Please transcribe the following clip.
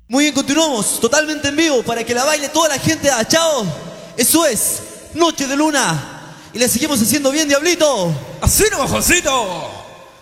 Muy bien, continuamos totalmente en vivo para que la baile toda la gente de Achao. Eso es Noche de Luna. Y le seguimos haciendo bien, Diablito. Así no, Josito.